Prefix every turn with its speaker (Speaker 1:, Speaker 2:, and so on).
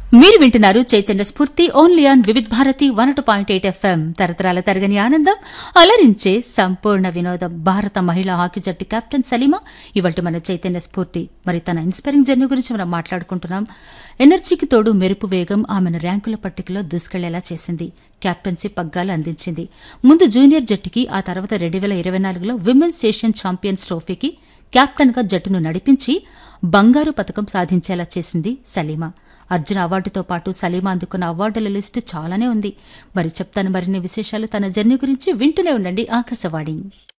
Speaker 1: మీరు వింటున్నారు చైతన్య స్ఫూర్తి only on Vividh Bharati 102.8 FM. తరతరాల తరగని ఆనందం, అలరించే సంపూర్ణ వినోదం. భారత మహిళా హాకీ జట్టు కెప్టెన్ సలీమా ఇవాళ మన చైతన్య స్ఫూర్తి. మరి తన ఇన్స్పైరింగ్ జర్నీ గురించి మనం మాట్లాడుకుంటున్నాం. ఎనర్జీకి తోడు మెరుపు వేగం ఆమెను ర్యాంకుల పట్టికలో దూసుకెళ్లేలా చేసింది. కెప్టెన్సీ పగ్గాలు అందించింది. ముందు జూనియర్ జట్టుకి, ఆ తర్వాత 2024లో విమెన్స్ ఏషియన్ ఛాంపియన్స్ ట్రోఫీకి కెప్టెన్ గా జట్టును నడిపించి బంగారు పతకం సాధించేలా చేసింది సలీమా. అర్జున అవార్డుతో పాటు సలీమా అందుకున్న అవార్డుల లిస్టు చాలానే ఉంది. మరి చెప్తాను మరిన్ని విశేషాలు తన జర్నీ గురించి. వింటూనే ఉండండి ఆకాశవాణి.